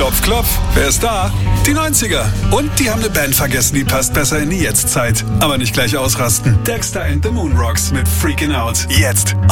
Klopf, klopf, wer ist da? Die 90er. Und die haben eine Band vergessen, die passt besser in die Jetztzeit. Aber nicht gleich ausrasten. Dexter and the Moonrocks mit Freakin' Out. Jetzt